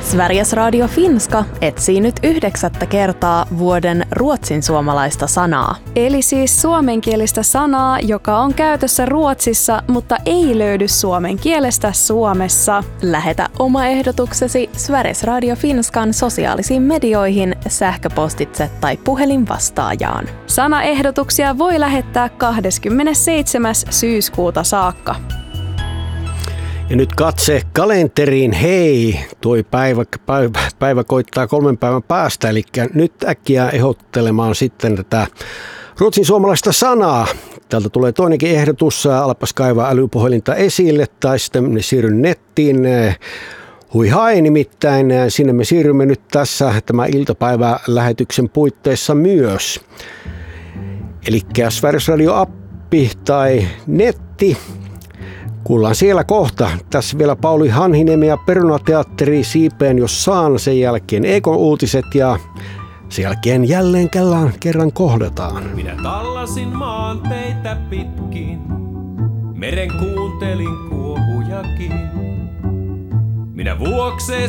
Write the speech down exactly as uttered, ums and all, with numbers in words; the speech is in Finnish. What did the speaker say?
Sveriges Radio Finska etsii nyt yhdeksättä kertaa vuoden ruotsin suomalaista sanaa. Eli siis suomenkielistä sanaa, joka on käytössä Ruotsissa, mutta ei löydy suomen kielestä Suomessa. Lähetä oma ehdotuksesi Sveriges Radio Finskan sosiaalisiin medioihin, sähköpostitse tai puhelinvastaajaan. Sanaehdotuksia voi lähettää kahdeskymmenesseitsemäs syyskuuta saakka. Ja nyt katse kalenteriin, hei, toi päivä, päivä, päivä koittaa kolmen päivän päästä, eli nyt äkkiä ehdottelemaan sitten tätä ruotsin suomalaista sanaa. Täältä tulee toinenkin ehdotus, alpas kaivaa älypuhelinta esille tai sitten siirry nettiin. Hui hai nimittäin, sinne me siirrymme nyt tässä tämä iltapäivälähetyksen puitteissa myös. Eli Sveriges Radio-appi tai netti. Kuullaan siellä kohta. Tässä vielä Pauli Hanhiniemi ja Perunateatteri Siipeen jos saan. Sen jälkeen Ekon uutiset ja sen jälkeen jälleen kerran, kerran kohdataan. Minä tallasin maanteitä pitkin, meren kuuntelin kuohujakin. Minä vuokseen